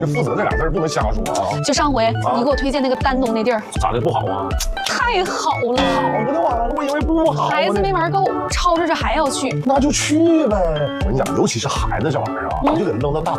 这负责这俩字不能瞎说啊！ 就上回你给我推荐那个丹东那地儿， 咋的不好啊？ 太好了， 好不就完了？我以为不好。 孩子没玩够，吵着这还要去。 那就去呗。我跟你讲，尤其是孩子这玩意儿啊，就给他扔到大